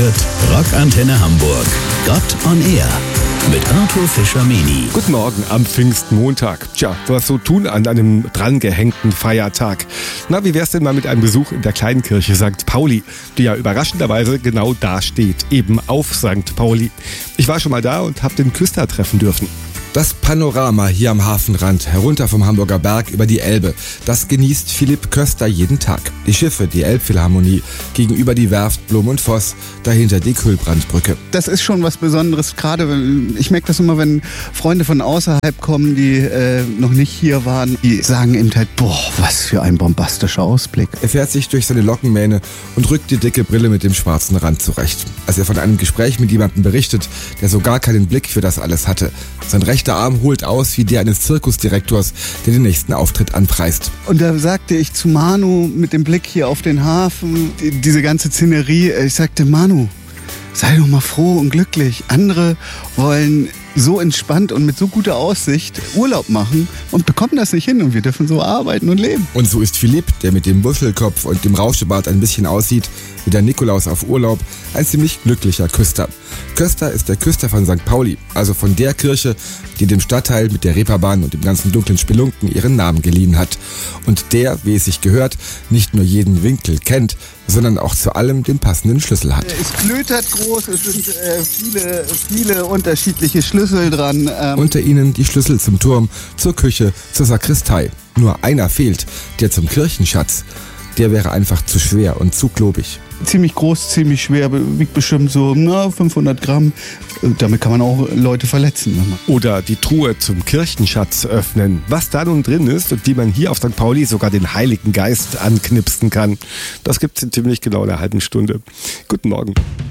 hört Rockantenne Hamburg. Gott on Air mit Arthur Fischer-Meni. Guten Morgen am Pfingstmontag. Tja, was so tun an einem drangehängten Feiertag? Na, wie wär's denn mal mit einem Besuch in der kleinen Kirche St. Pauli, die ja überraschenderweise genau da steht, eben auf St. Pauli. Ich war schon mal da und habe den Küster treffen dürfen. Das Panorama hier am Hafenrand, herunter vom Hamburger Berg über die Elbe, das genießt Philipp Köster jeden Tag. Die Schiffe, die Elbphilharmonie, gegenüber die Werft Blom und Voss, dahinter die Kühlbrandbrücke. Das ist schon was Besonderes, gerade ich merke das immer, wenn Freunde von außerhalb kommen, die noch nicht hier waren, die sagen eben halt, boah, was für ein bombastischer Ausblick. Er fährt sich durch seine Lockenmähne und rückt die dicke Brille mit dem schwarzen Rand zurecht. Als er von einem Gespräch mit jemandem berichtet, der so gar keinen Blick für das alles hatte. Sein rechter Arm holt aus wie der eines Zirkusdirektors, der den nächsten Auftritt anpreist. Und da sagte ich zu Manu mit dem Blick hier auf den Hafen, diese ganze Szenerie, ich sagte, Manu, sei doch mal froh und glücklich. Andere wollen so entspannt und mit so guter Aussicht Urlaub machen und bekommen das nicht hin und wir dürfen so arbeiten und leben. Und so ist Philipp, der mit dem Wuschelkopf und dem Rauschebart ein bisschen aussieht wie der Nikolaus auf Urlaub, ein ziemlich glücklicher Küster. Köster ist der Küster von St. Pauli, also von der Kirche, die dem Stadtteil mit der Reeperbahn und dem ganzen dunklen Spelunken ihren Namen geliehen hat. Und der, wie es sich gehört, nicht nur jeden Winkel kennt, sondern auch zu allem den passenden Schlüssel hat. Es glütert groß, es sind viele unterschiedliche Schlüssel dran. Unter ihnen die Schlüssel zum Turm, zur Küche, zur Sakristei. Nur einer fehlt, der zum Kirchenschatz. Der wäre einfach zu schwer und zu klobig. Ziemlich groß, ziemlich schwer, wiegt bestimmt so 500 Gramm. Damit kann man auch Leute verletzen. Oder die Truhe zum Kirchenschatz öffnen. Was da nun drin ist und wie man hier auf St. Pauli sogar den Heiligen Geist anknipsen kann, das gibt's in ziemlich genau einer halben Stunde. Guten Morgen.